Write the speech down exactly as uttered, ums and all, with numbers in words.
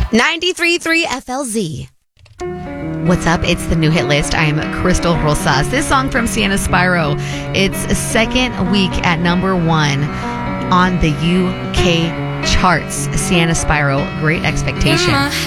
ninety-three point three F L Z. What's up? It's the new hit list. I'm Crystal Rosas. This song from Sienna Spyro. It's a second week at number one on the U K charts. Sienna Spyro, Great Expectation.